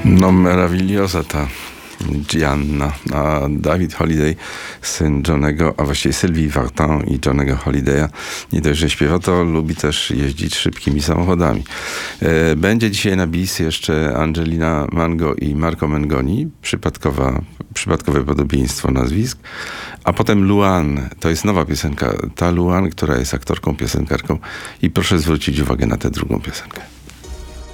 No, meravigliosa ta Gianna, a David Holiday, syn Johnego, a właściwie Sylwii Vartan i Johnego Holidaya, nie dość, że śpiewa, to lubi też jeździć szybkimi samochodami. Będzie dzisiaj na bis jeszcze Angelina Mango i Marco Mengoni, przypadkowe podobieństwo nazwisk, a potem Luan, to jest nowa piosenka, ta Luan, która jest aktorką, piosenkarką i proszę zwrócić uwagę na tę drugą piosenkę.